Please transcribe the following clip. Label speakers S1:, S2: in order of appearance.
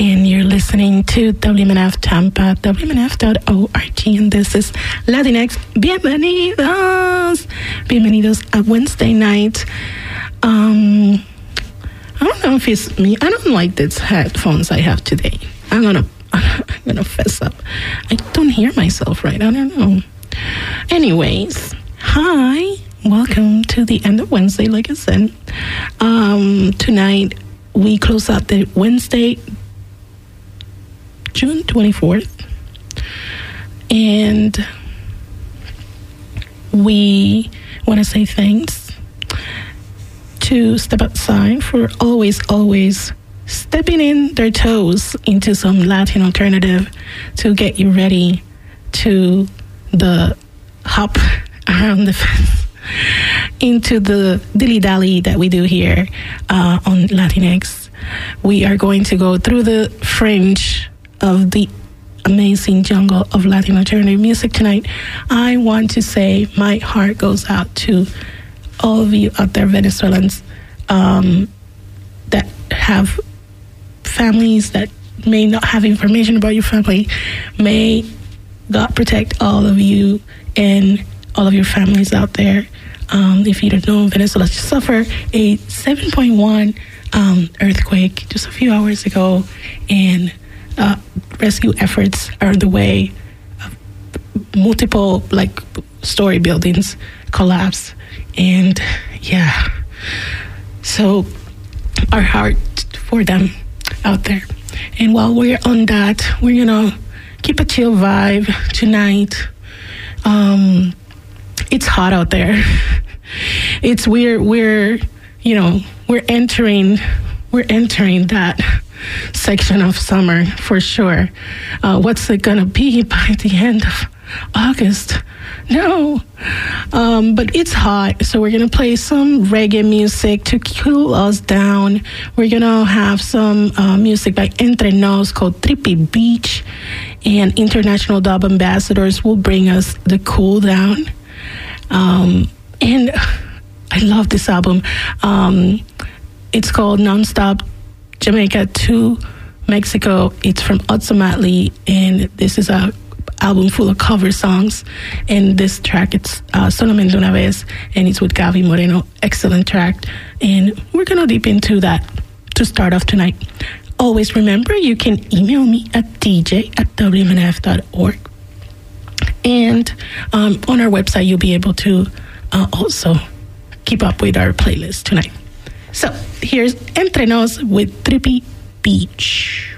S1: and you're listening to WMNF Tampa, WMNF.org, and this is Latinx. Bienvenidos a Wednesday night. I don't know if it's me. I don't like these headphones I have today. I'm gonna fess up. I don't hear myself right. I don't know. Anyways, hi. Welcome to the end of Wednesday, like I said. Tonight, we close out the Wednesday, June 24th. And we want to say thanks to Step Outside for always stepping in their toes into some Latin alternative to get you ready to the hop around the fence into the dilly-dally that we do here on Latinx. We are going to go through the fringe of the amazing jungle of Latin alternative music tonight. I want to say my heart goes out to all of you out there, Venezuelans, that have families that may not have information about your family. May God protect all of you and all of your families out there. If you don't know, Venezuela just suffered a 7.1 earthquake just a few hours ago, and rescue efforts are underway. Multiple story buildings collapsed, and yeah, so our heart for them out there. And while we're on that, we're gonna keep a chill vibe tonight. It's hot out there. It's we're entering that section of summer for sure. What's it gonna be by the end of August? No. But it's hot, so we're gonna play some reggae music to cool us down. We're gonna have some music by Entre Nos called Trippy Beach, and International Dub Ambassadors will bring us the cool down. And I love this album. It's called Nonstop Jamaica to Mexico. It's from Ozomatli, and this is a album full of cover songs. And this track, it's Solamente Una Vez, and it's with Gaby Moreno. Excellent track. And we're going to dip into that to start off tonight. Always remember, you can email me at dj@wmnf.org. And on our website, you'll be able to also keep up with our playlist tonight. So here's Entre Nos with Trippy Beach.